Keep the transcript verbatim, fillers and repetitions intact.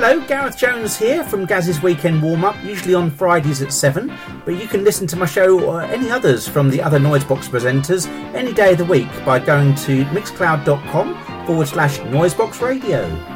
Hello, Gareth Jones here from Gaz's Weekend Warm-Up, usually on Fridays at seven, but you can listen to my show or any others from the other Noisebox presenters any day of the week by going to mixcloud.com forward slash Noisebox Radio.